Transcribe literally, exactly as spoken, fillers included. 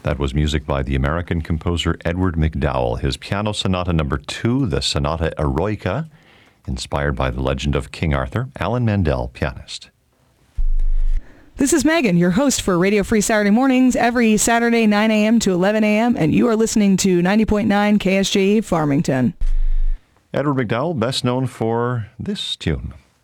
That was music by the American composer Edward MacDowell. His Piano Sonata Number Two, the Sonata Eroica, inspired by the legend of King Arthur. Alan Mandel, pianist. This is Megan, your host for Radio Free Saturday Mornings, every Saturday, nine a.m. to eleven a.m., and you are listening to ninety point nine K S J E Farmington. Edward MacDowell, best known for this tune.